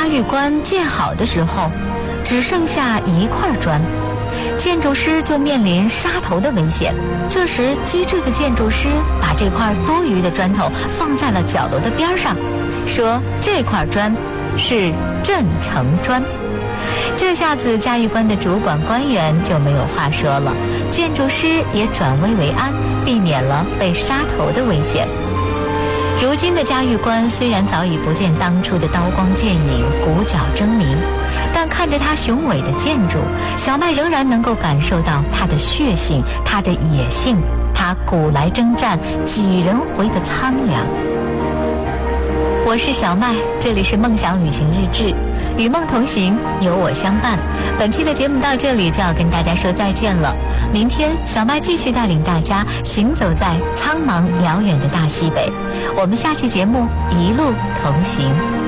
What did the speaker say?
峪关建好的时候，只剩下一块砖，建筑师就面临杀头的危险。这时，机智的建筑师把这块多余的砖头放在了角落的边上，说这块砖是镇城砖。这下子嘉峪关的主管官员就没有话说了，建筑师也转危为安，避免了被杀头的危险。如今的嘉峪关虽然早已不见当初的刀光剑影、鼓角争鸣，但看着它雄伟的建筑，小麦仍然能够感受到它的血性、它的野性、它古来征战几人回的苍凉。我是小麦，这里是梦想旅行日志，与梦同行，有我相伴。本期的节目到这里就要跟大家说再见了，明天小麦继续带领大家行走在苍茫辽远的大西北，我们下期节目一路同行。